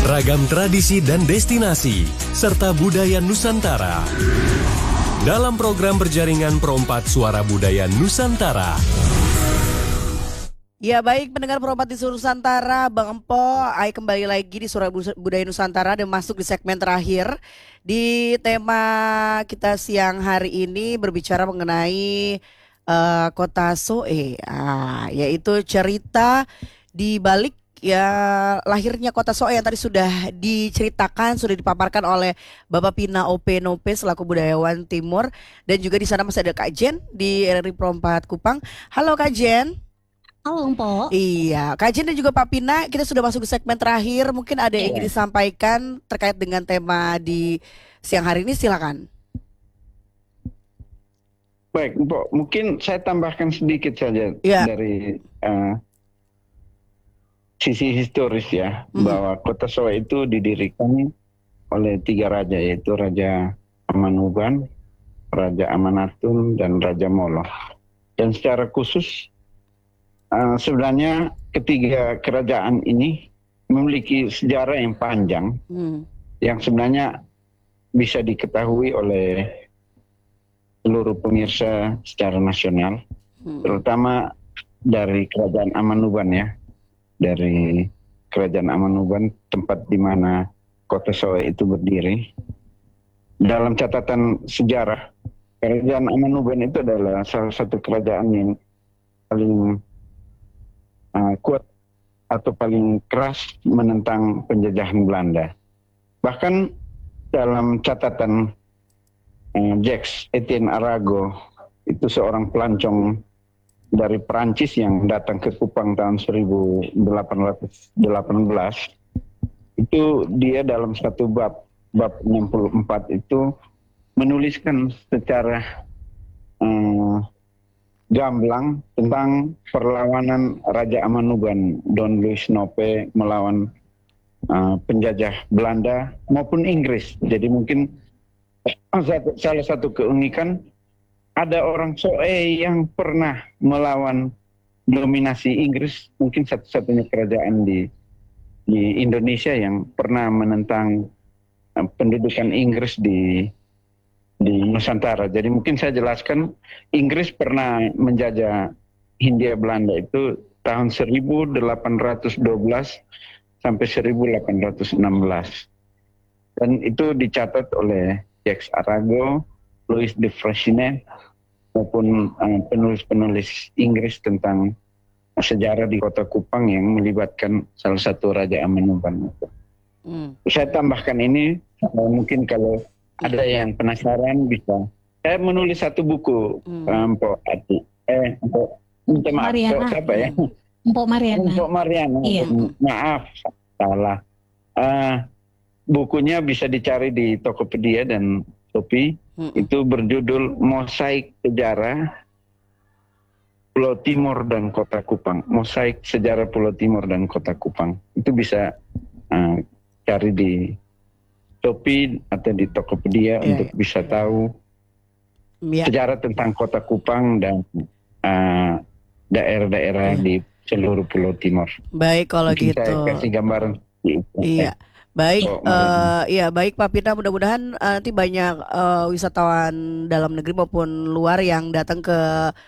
Ragam tradisi dan destinasi, serta budaya Nusantara. Dalam program berjaringan Perompat Suara Budaya Nusantara. Ya baik, pendengar Perompat di seluruh Nusantara, Bang Empo, Ai kembali lagi di Suara Budaya Nusantara dan masuk di segmen terakhir. Di tema kita siang hari ini berbicara mengenai Kota Soe, yaitu cerita di balik lahirnya Kota Soe yang tadi sudah diceritakan, sudah dipaparkan oleh Bapak Pina OP Nope selaku budayawan Timur, dan juga di sana masih ada Kak Jen di RRI Perompat Kupang. Halo Kak Jen. Halo Mpok. Iya, Kak Jen dan juga Pak Pina, kita sudah masuk ke segmen terakhir. Mungkin ada yang ingin disampaikan terkait dengan tema di siang hari ini, silakan. Baik, Mpok, mungkin saya tambahkan sedikit saja dari sisi historis ya, bahwa Kota Soe itu didirikan oleh 3 raja, yaitu Raja Amanuban, Raja Amanatun, dan Raja Molo. Dan secara khusus sebenarnya ketiga kerajaan ini memiliki sejarah yang panjang, yang sebenarnya bisa diketahui oleh seluruh pemirsa secara nasional, terutama dari Kerajaan Amanuban ya. Dari Kerajaan Amanuban, tempat di mana Kota Soe itu berdiri. Dalam catatan sejarah, Kerajaan Amanuban itu adalah salah satu kerajaan yang paling kuat atau paling keras menentang penjajahan Belanda. Bahkan dalam catatan Jacques Etienne Arago, itu seorang pelancong dari Perancis yang datang ke Kupang tahun 1818, itu dia dalam satu bab 64 itu menuliskan secara gamblang tentang perlawanan Raja Amanuban Don Luis Nope melawan penjajah Belanda maupun Inggris. Jadi mungkin salah satu keunikan, ada orang Soe yang pernah melawan dominasi Inggris, mungkin satu-satunya kerajaan di Indonesia yang pernah menentang pendudukan Inggris di Nusantara. Jadi mungkin saya jelaskan, Inggris pernah menjajah Hindia Belanda itu tahun 1812 sampai 1816. Dan itu dicatat oleh Jacques Arago, Louis de Freycinet, maupun penulis-penulis Inggris tentang sejarah di Kota Kupang yang melibatkan salah satu Raja Amanuban. Saya tambahkan ini, mungkin kalau ada yang penasaran bisa. Saya menulis satu buku, Mpok Ati. Minta maaf, siapa ya? Mpok Mariana. Mpok Mariana. Iya. Maaf, salah. Bukunya bisa dicari di Tokopedia dan Shopee. Itu berjudul Mosaik Sejarah Pulau Timur dan Kota Kupang. Mosaik Sejarah Pulau Timur dan Kota Kupang. Itu bisa cari di Shopee atau di Tokopedia untuk bisa tahu sejarah tentang Kota Kupang dan daerah-daerah di seluruh Pulau Timur. Baik kalau mungkin gitu. Saya kasih gambaran. Iya. Baik, baik Pak Pina, mudah-mudahan nanti banyak wisatawan dalam negeri maupun luar yang datang ke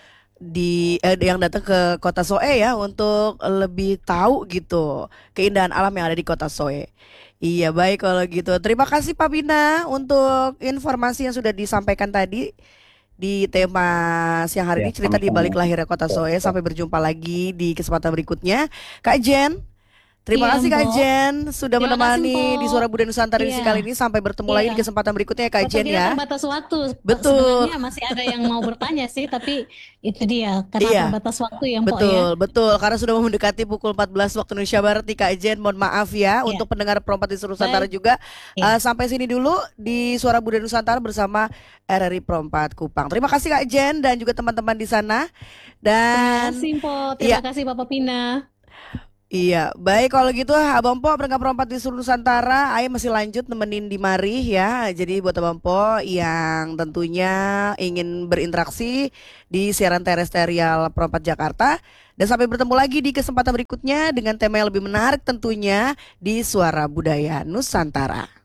Kota Soe ya, untuk lebih tahu gitu keindahan alam yang ada di Kota Soe. Iya, baik kalau gitu. Terima kasih Pak Pina untuk informasi yang sudah disampaikan tadi di tema siang hari ini, cerita di balik lahirnya Kota Soe. Sampai berjumpa lagi di kesempatan berikutnya. Kak Jen, terima kasih Kak Jen sudah menemani di Suara Budaya Nusantara edisi kali ini. Sampai bertemu lagi di kesempatan berikutnya ya Kak Jen ya. Terbatas waktu. Betul. Sebenarnya masih ada yang mau bertanya sih, tapi itu dia karena terbatas waktu yang Betul, karena sudah mendekati pukul 14 waktu Indonesia Barat nih Kak Jen. Mohon maaf ya untuk pendengar Perompat di seluruh Nusantara juga. Sampai sini dulu di Suara Budaya Nusantara bersama RRI Perompat Kupang. Terima kasih Kak Jen dan juga teman-teman di sana. Dan terima kasih Mpok, terima kasih Bapak Pina. Iya, baik kalau gitu Abang Po pendengar perempat di seluruh Nusantara, Ayah masih lanjut nemenin di mari ya. Jadi buat Abang Po yang tentunya ingin berinteraksi di siaran terestrial Perempat Jakarta. Dan sampai bertemu lagi di kesempatan berikutnya dengan tema yang lebih menarik tentunya di Suara Budaya Nusantara.